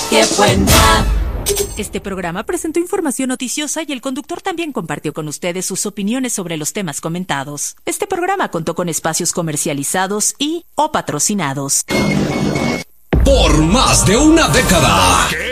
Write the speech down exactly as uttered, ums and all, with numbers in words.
¡Qué buena! Este programa presentó información noticiosa y el conductor también compartió con ustedes sus opiniones sobre los temas comentados. Este programa contó con espacios comercializados y o patrocinados. Por más de una década.